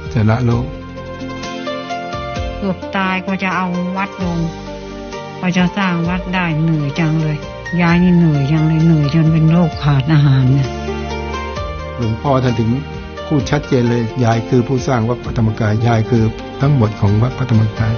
จะละโลกเกือบตายก็จะเอาวัดลงก็จะสร้างวัดได้เหนื่อยจังเลยยายนี่เหนื่อยจังเลยเหนื่อยจนเป็นโรคขาดอาหารเนี่ยหลวงพ่อท่านถึงพูดชัดเจนเลยยายคือผู้สร้างวัดพระธรรมกายยายคือทั้งหมดของวัดพระธรรมกาย